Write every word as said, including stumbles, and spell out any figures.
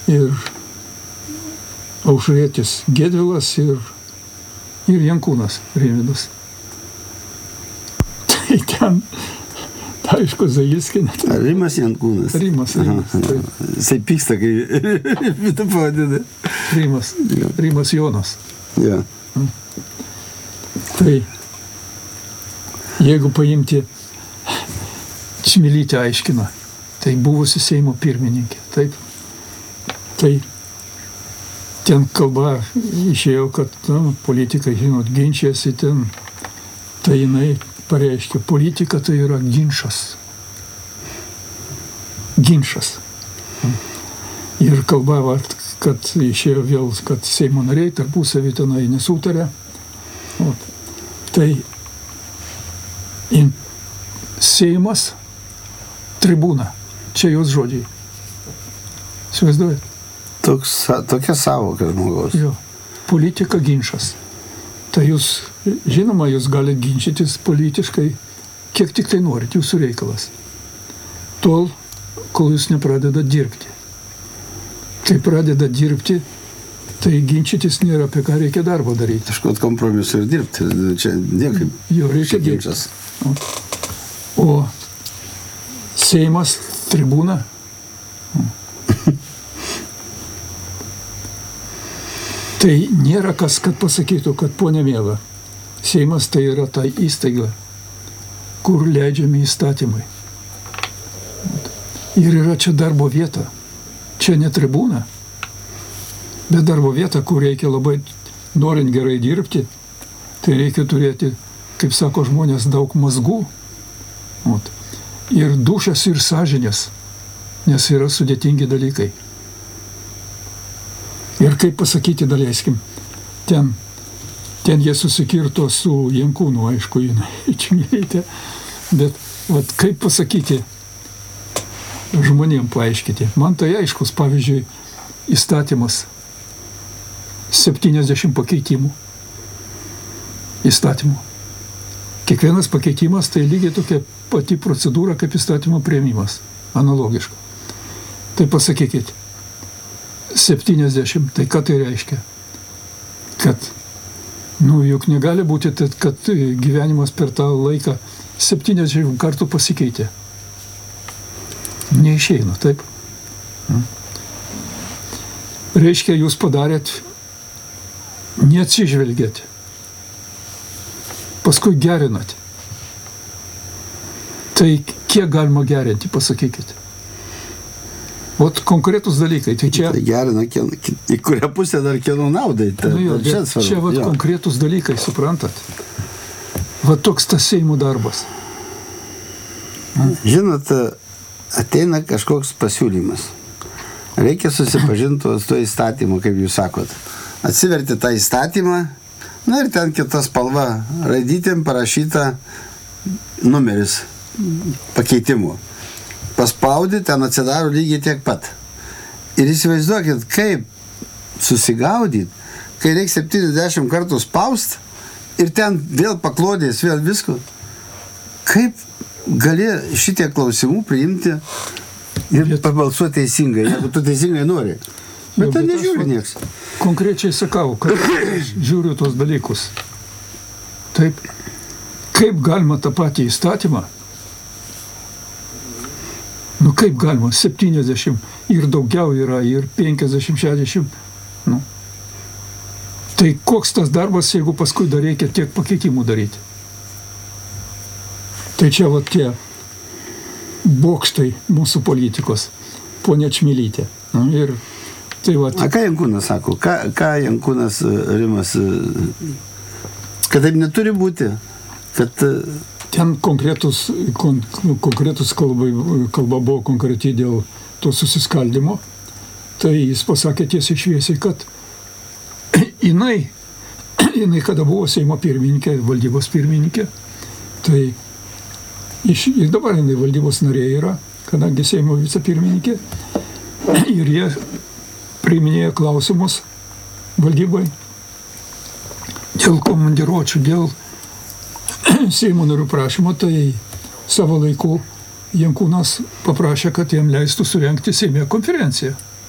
ir Aušrietis Gedvilas ir, ir Jankūnas Rimvydas. Tai ten, tai aišku, Zailskienė. Rimas Jankūnas. Rimas, Rimas. Tai. Jisai pyksta, kai Rimvydą pavadina. Rimas, ja. Rimas Jonas. Ja. Tai jeigu paimti, Čmilytė aiškina, tai buvusi Seimo pirmininkė, taip. Tai ten kalba išėjo, kad na, politikai, žinot, ginčiasi ten, tai jinai pareiškia, politika tai yra ginčas. Ginčas. Ir kalba, kad išėjo vėl, kad Seimo nariai tarpusavy tenai nesutarė. Tai in, Seimas tribūna. Čia jos žodžiai. Įsivaizduojat? Toks, tokia savoka žmogaus. Jo. Politika ginčas. Tai jūs, žinoma, jūs galite ginčytis politiškai, kiek tik tai norit, jūsų reikalas. Tol, kol jūs nepradeda dirbti. Kai pradeda dirbti, tai ginčytis nėra, apie ką reikia darbo daryti. Kažkot kompromisų ir dirbti. Čia niekaip. Jo, reikia ginčas. O Seimas tribūna. Tai nėra kas, kad pasakytų, kad ponia miela, Seimas tai yra ta įstaiga, kur leidžiami įstatymai. Ir yra čia darbo vieta. Čia ne tribūna, bet darbo vieta, kur reikia labai, norint gerai dirbti, tai reikia turėti, kaip sako žmonės, daug mazgų. Ot. Ir dušas, ir sąžinės, nes yra sudėtingi dalykai. Ir kaip pasakyti, daleiskim, ten, ten jie susikirto su Jankūnu, aišku, jinai Čmilytė, bet vat, kaip pasakyti, žmonėm paaiškyti. Man tai aiškus, pavyzdžiui, įstatymas, septyniasdešimt pakeitimų įstatymų. Kiekvienas pakeitimas tai lygiai tokia pati procedūra kaip įstatymo priėmimas, analogiška. Tai pasakykit, septyniasdešimt, tai ką tai reiškia? Kad, nu, juk negali būti, kad gyvenimas per tą laiką septyniasdešimt kartų pasikeitė. Neišeina, taip? Reiškia, jūs padarėt, neatsižvelgėt. Paskui gerinat. Tai kiek galima gerinti, pasakykit. Ot konkretus dalykai, tai čia... Tai gerina, į kurią pusę dar kieno naudai. Ta, nu jo, čia čia vat, konkretus dalykai, suprantat. Va toks tas Seimo darbas. Žinot, ateina kažkoks pasiūlymas. Reikia susipažinti su to įstatymu, kaip jūs sakot. Atsiverti tą įstatymą, na ir ten kita spalva raidytėm parašyta numeris pakeitimų. Paspaudi, ten atsidaro lygiai tiek pat. Ir įsivaizduokit, kaip susigaudyt, kai reikia septyniasdešimt kartų spaust ir ten vėl paklodės, vėl visko. Kaip gali šitie klausimų priimti ir bet, pabalsuoti teisingai, jeigu tu teisingai nori. Bet ten nežiūri nieks. Konkrečiai sakau, kad žiūriu tos dalykus. Taip, kaip galima tą patį įstatymą, nu kaip galima, septyniasdešimt ir daugiau yra, ir penkiasdešimt, šešiasdešimt, nu. Tai koks tas darbas, jeigu paskui dar reikia tiek pakeitimų daryti? Tai čia va tie bokštai mūsų politikos, ponia Čmilytė. Nu, ir tai va... A ką Jankūnas sako? Ką, ką Jankūnas Rimas... Kad taip neturi būti? Kad... Ten konkretus, kon, konkretus kalba, kalba buvo konkretiai dėl to susiskaldimo. Tai jis pasakė tiesiai šviesiai, kad jinai, jinai kada buvo Seimo pirmininkė, valdybos pirmininkė, tai iš, ir dabar jinai valdybos narė yra, kadangi Seimo vicepirmininkė, ir jie priiminėja klausimus valdybai dėl komandiruočių, dėl Seimo narių prašymo, tai savo laiku Jankūnas paprašė, kad jam leistų surengti Seime konferenciją.